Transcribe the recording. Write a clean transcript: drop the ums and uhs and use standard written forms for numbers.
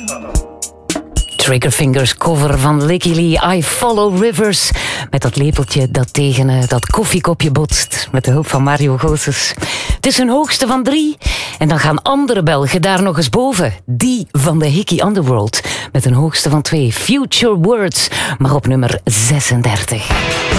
Triggerfingers cover van Licky Lee, I Follow Rivers. Met dat lepeltje dat tegen dat koffiekopje botst. Met de hulp van Mario Goossens. Het is een hoogste van 3. En dan gaan andere Belgen daar nog eens boven. Die van de Hickey Underworld. Met een hoogste van 2. Future Words. Maar op nummer 36.